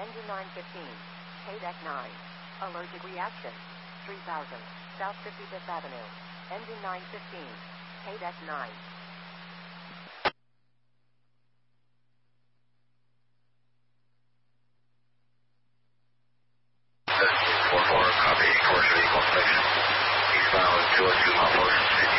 Engine 915. KDEC 9. Allergic reaction. 3000. South 55th Avenue. Engine 915. KDEC 9. Copy, commercial equal station. Eastbound 202 Mount Pleasant.